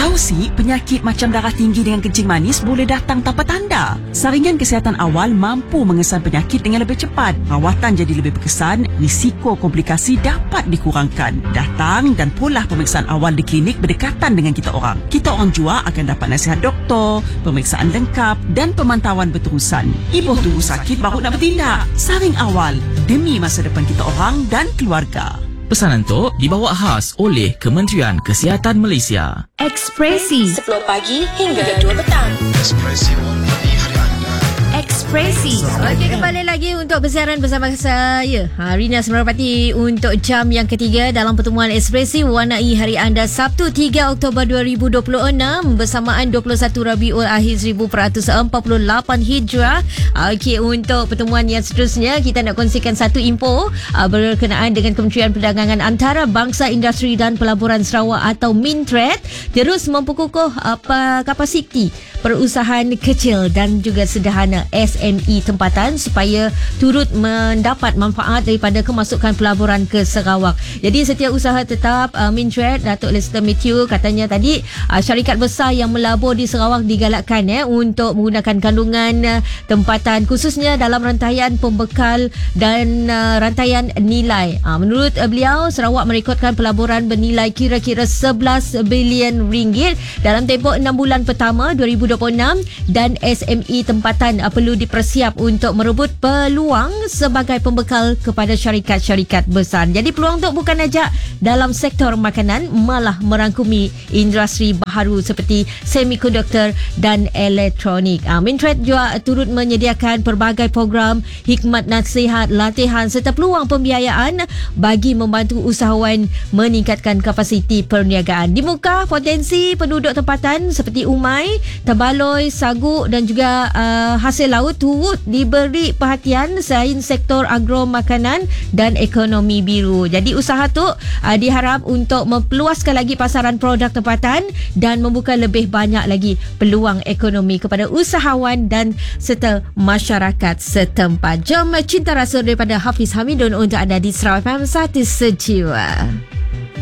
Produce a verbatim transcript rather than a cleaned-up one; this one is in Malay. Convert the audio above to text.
Tahu si, penyakit macam darah tinggi dengan kencing manis boleh datang tanpa tanda. Saringan kesihatan awal mampu mengesan penyakit dengan lebih cepat. Rawatan jadi lebih berkesan, risiko komplikasi dapat dikurangkan. Datang dan pulih pemeriksaan awal di klinik berdekatan dengan kita orang. Kita orang jua akan dapat nasihat doktor, pemeriksaan lengkap dan pemantauan berterusan. Ibu tunggu sakit baru nak bertindak. Saring awal demi masa depan kita orang dan keluarga. Pesanan tu dibawa khas oleh Kementerian Kesihatan Malaysia. Ekspresi sepuluh pagi hingga dua petang. Ekspresi warnai hari anda. Ekspresi. Okey, kembali lagi untuk bersiaran bersama saya, ha, Rina Semerapati, untuk jam yang ketiga dalam pertemuan Ekspresi Warnai Hari Anda, Sabtu tiga Oktober dua ribu dua puluh enam bersamaan dua puluh satu Rabiul Akhir seribu empat ratus empat puluh lapan Hijrah. Okey, untuk pertemuan yang seterusnya kita nak kongsikan satu info uh, berkenaan dengan Kementerian Perdagangan Antarabangsa Industri dan Pelaburan Sarawak atau Mintred terus memperkukuh uh, kapasiti perusahaan kecil dan juga sederhana S M E tempatan supaya turut mendapat manfaat daripada kemasukan pelaburan ke Sarawak. Jadi setiap usaha tetap uh, Mintred, Datuk Lester Matthew katanya tadi, uh, syarikat besar yang melabur di Sarawak digalakkan eh, untuk menggunakan kandungan uh, tempatan khususnya dalam rantaian pembekal dan uh, rantaian nilai. Uh, menurut uh, beliau, Sarawak merekodkan pelaburan bernilai kira-kira sebelas bilion ringgit dalam tempoh enam bulan pertama dua ribu dua puluh enam dan S M E tempatan uh, perlu dipersiap untuk merebut peluang sebagai pembekal kepada syarikat-syarikat besar. Jadi peluang tu bukan saja dalam sektor makanan, malah merangkumi industri baharu seperti semikonduktor dan elektronik. Uh, Mintred juga turut menyediakan pelbagai program hikmat nasihat, latihan serta peluang pembiayaan bagi membantu usahawan meningkatkan kapasiti perniagaan. Di muka potensi penduduk tempatan seperti umai, tabaloi, saguk dan juga uh, hasil laut turut diberi perhatian selain sektor agro makanan dan ekonomi biru. Jadi usaha tu uh, diharap untuk memperluaskan lagi pasaran produk tempatan dan membuka lebih banyak lagi peluang ekonomi kepada usahawan dan serta masyarakat setempat. Jom cinta rasa daripada Hafiz Hamidun untuk anda di Sarawak F M satu Sejiwa.